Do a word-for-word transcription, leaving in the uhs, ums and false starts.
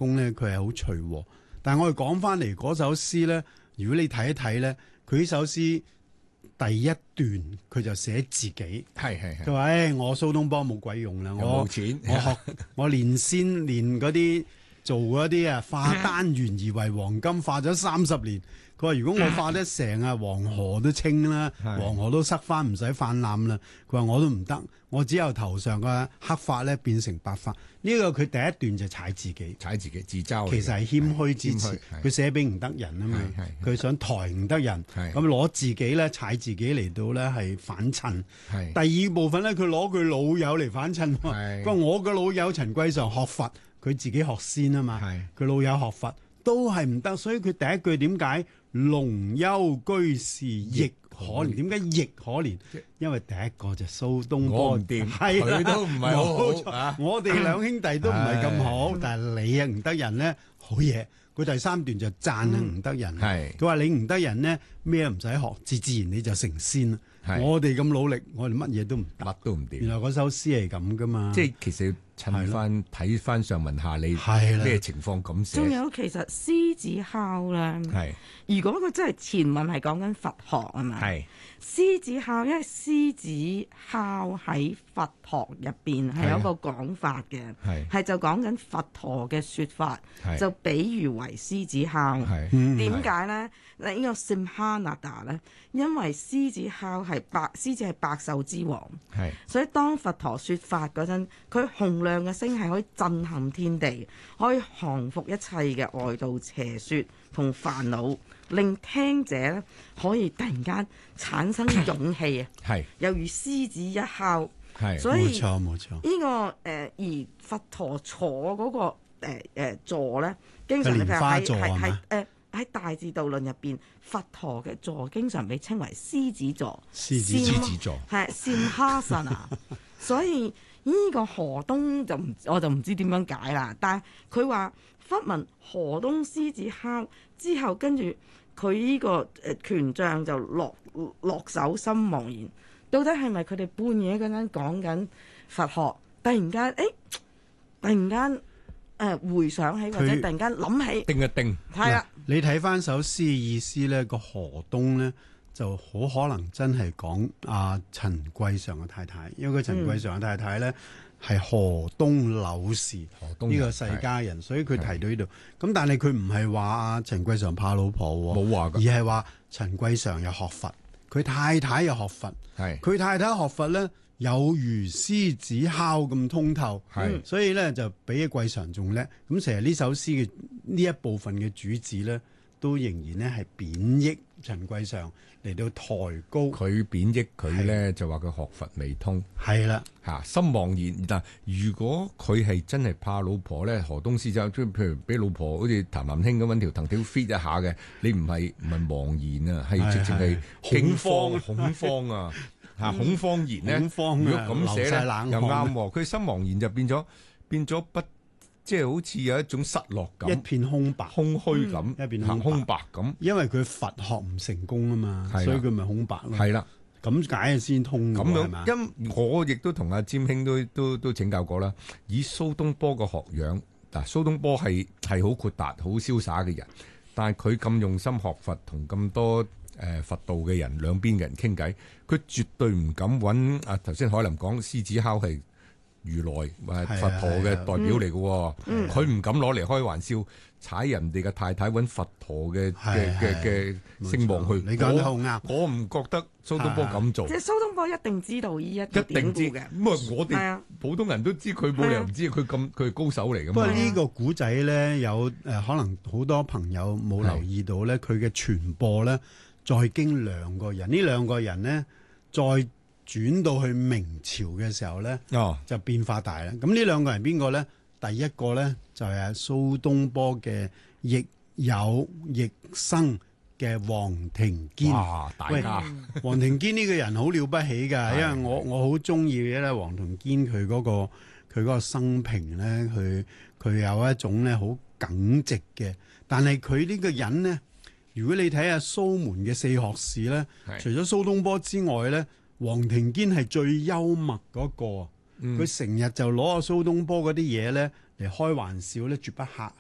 功咧，佢係好隨和。但係我哋講翻嚟嗰首詩咧，如果你睇一睇咧，佢呢首詩第一段佢就寫自己， 係係係， 佢話：誒，我蘇東坡冇鬼用啦，我冇錢， 我學我練先練嗰啲做嗰啲啊，化單元而為黃金，化咗三十年。佢話：如果我化得成啊，黃河都清啦，黃河都塞翻，唔使泛濫啦。佢話我都唔得，我只有頭上嘅黑髮咧變成白髮。呢個佢第一段就踩自己， 踩自己自嘲， 其實係謙虛之詞。佢寫俾吳德人啊嘛，佢想抬吳德人，咁攞自己咧踩自己嚟到咧係反襯。第二部分咧，佢攞佢老友嚟反襯。佢話我嘅老友陳貴常學佛，佢自己學仙啊嘛，佢老友學佛都係唔得，所以佢第一句點解？龍丘居士亦可憐，點解亦可憐？因為第一個就蘇東坡，係佢都唔係好好， 啊、我哋兩兄弟都唔係咁好，但係你啊吳德人咧好嘢。佢第三段就讚啊吳德人，佢話、嗯、你吳德人呢，咩唔使學，自自然你就成仙啦。我哋咁努力，我哋乜嘢都唔得， 乜都唔掂。原來嗰首詩係咁噶嘛？ 即係其實趁翻睇翻上文下理咩情況咁寫。 仲有其實獅子哮咧，如果佢真係前文係講緊佛學啊嘛，獅子哮，因為獅子哮喺佛學入邊係有一個講法嘅，係就講緊佛陀嘅說法，就比喻為獅子哮。點解咧？嗱，呢個 Simhanada 咧，因為獅子哮係百獅子係百獸之王，所以當佛陀說法嗰陣，佢洪亮嘅聲係可以震撼天地，可以降服一切嘅外道邪說同煩惱，令聽者咧可以突然間產生勇氣啊！係，猶如獅子一哮，係，所以冇錯冇錯。 呢、這個誒、呃、而佛陀坐嗰、那個誒誒、呃呃、座咧，經常咧係係係誒喺大智度論入邊，佛陀嘅座經常被稱為獅子座， 獅子獅子座係善哈神啊，所以呢個河東就唔我就唔知點樣解啦。但係佢話忽聞河東獅子哮之後，跟住佢呢個誒權杖就落落手心茫然。到底係咪佢哋半夜嗰陣講緊佛學，突然間誒，突然間誒、呃、回想起，或者突然間諗起， 定一定係啦。 你睇翻首詩意思咧，個河東咧就好可能真係講阿陳貴常嘅太太，因為佢陳貴常嘅太太咧係、嗯、河東柳氏呢個世家人，所以佢提到呢度。咁但係佢唔係話阿陳貴常怕老婆， 冇話㗎， 而係話陳貴常又學佛，佢太太又學佛，係佢太太學佛咧有如獅子哮咁通透，係所以咧就比起貴常仲叻。咁成日呢首詩嘅呢一部分嘅主旨咧，都仍然咧係貶抑陳貴常嚟到抬高佢，貶抑佢咧就話佢學佛未通， 係啦嚇心茫然。但如果佢係真係怕老婆咧，河東獅子即係譬如俾老婆好似譚蘭卿咁揾條藤條 fit 一下嘅，你唔係唔係茫然啊，係直情係驚慌恐慌啊！嚇恐慌然咧，如果咁寫咧又啱喎。佢心茫然就變咗變咗不，即係好似有一種失落感， 一片空白、 空虛感， 嗯、一片空，空白咁。 因為佢佛學唔成功啊嘛，所以佢咪空白咯。 係啦， 咁解先通嘅係嘛？ 因我亦都同阿占兄都都都請教過啦。以蘇東坡個學養，嗱蘇東坡係係好豁達、好瀟灑嘅人，但係佢咁用心學佛，同咁多。誒、呃、佛道嘅人兩邊嘅人傾偈，佢絕對唔敢揾啊！頭先海林講獅子哮係如來或佛陀嘅代表嚟嘅，佢唔敢攞嚟開玩笑，踩人哋嘅太太揾佛陀嘅嘅嘅嘅聲望去。 你講得好啱， 我唔覺得蘇東坡咁做。 即係蘇東坡一定知道呢一一定知嘅。咁啊，我哋普通人都知，佢冇理由唔知佢咁佢係高手嚟㗎嘛。 不過呢個古仔咧，有誒、呃、可能好多朋友冇留意到咧，佢嘅傳播咧。再經兩個人，呢兩個人呢，再轉到去明朝嘅時候呢，哦、就變化大啦。咁呢兩個人邊個呢？第一個呢，就係、是、蘇東坡嘅亦友亦生嘅黃庭堅。 哇！大家黃庭堅呢個人好了不起㗎，因為我我好中意嘅咧，黃庭堅佢嗰個佢嗰個生平呢，佢佢有一種咧好耿直嘅，但係佢呢個人呢。如果你睇下蘇門嘅四學士咧，除咗蘇東坡之外咧，黃庭堅係最幽默嗰、那個。佢成日就攞阿蘇東坡嗰啲嘢咧嚟開玩笑咧，絕不客